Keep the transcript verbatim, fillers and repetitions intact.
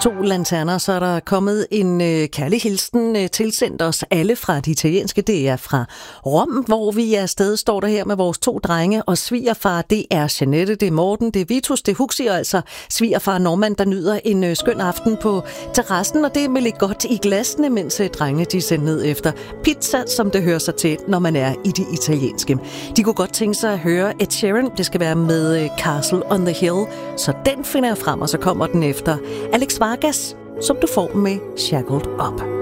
To lanterner, så er der kommet en øh, kærlig hilsen øh, tilsendt os alle fra de italienske. Det er fra Rom, hvor vi er afsted, står der her med vores to drenge og svigerfar. Det er Jeanette, det er Morten, det er Vitus, det er Huxi, og altså svigerfar Normand, der nyder en øh, skøn aften på terrassen, og det er med lidt godt i glasene, mens øh, drenge de sender ned efter pizza, som det hører sig til, når man er i det italienske. De kunne godt tænke sig at høre Ed Sheeran. Det skal være med øh, Castle on the Hill, så den finder jeg frem, og så kommer den efter Alex Vargas, som du får med Shackled Up.